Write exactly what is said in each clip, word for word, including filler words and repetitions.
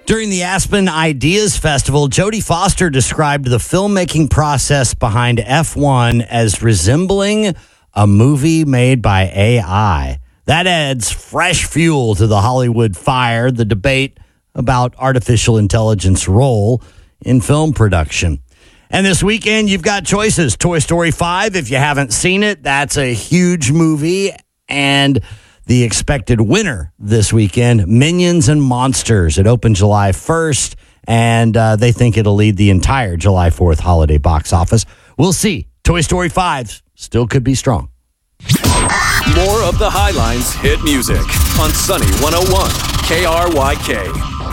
During the Aspen Ideas Festival, Jodie Foster described the filmmaking process behind F one as resembling a movie made by A I. That adds fresh fuel to the Hollywood fire, the debate about artificial intelligence's role in film production. And this weekend, you've got choices. Toy Story five, if you haven't seen it, that's a huge movie. And the expected winner this weekend, Minions and Monsters. It opened July first, and uh, they think it'll lead the entire July fourth holiday box office. We'll see. Toy Story five still could be strong. More of the Highlines hit music on Sunny one oh one K R Y K.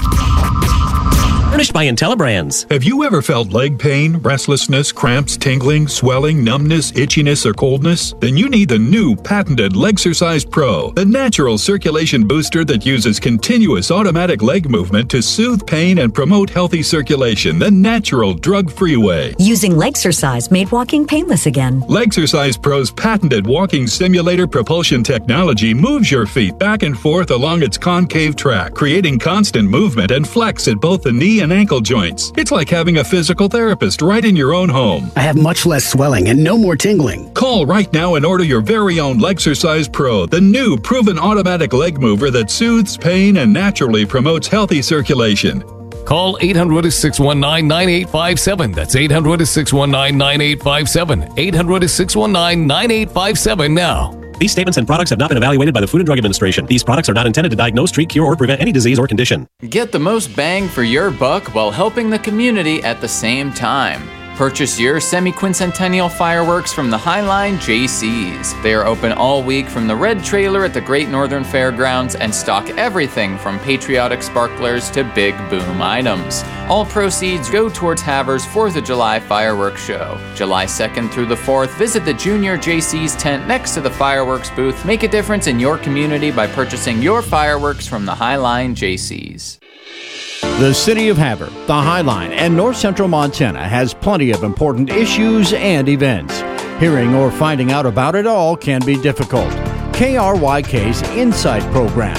Furnished by IntelliBrands. Have you ever felt leg pain, restlessness, cramps, tingling, swelling, numbness, itchiness, or coldness? Then you need the new patented Legsercise Pro, the natural circulation booster that uses continuous automatic leg movement to soothe pain and promote healthy circulation the natural drug-free way. Using Legsercise made walking painless again. Legsercise Pro's patented walking simulator propulsion technology moves your feet back and forth along its concave track, creating constant movement and flex at both the knee and ankle joints. It's like having a physical therapist right in your own home. I have much less swelling and no more tingling. Call right now and order your very own Legsercise Pro, the new proven automatic leg mover that soothes pain and naturally promotes healthy circulation. Call eight hundred, six one nine, nine eight five seven. That's eight hundred, six one nine, nine eight five seven. eight hundred, six one nine, nine eight five seven now. These statements and products have not been evaluated by the Food and Drug Administration. These products are not intended to diagnose, treat, cure, or prevent any disease or condition. Get the most bang for your buck while helping the community at the same time. Purchase your semi-quincentennial fireworks from the Highline J C's. They are open all week from the Red Trailer at the Great Northern Fairgrounds and stock everything from patriotic sparklers to big boom items. All proceeds go towards Havre's fourth of July fireworks show. July second through the fourth, visit the Junior J C's tent next to the fireworks booth. Make a difference in your community by purchasing your fireworks from the Highline J C's. The City of Havre, the Highline, and North Central Montana has plenty of important issues and events. Hearing or finding out about it all can be difficult. K R Y K's Insight Program